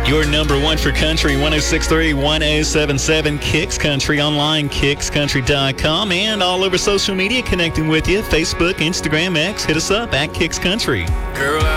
Your number one for country, 106.3, 107.7, Kicks Country, online, kickscountry.com, and all over social media connecting with you, Facebook, Instagram, X. Hit us up at Kicks Country. Girl,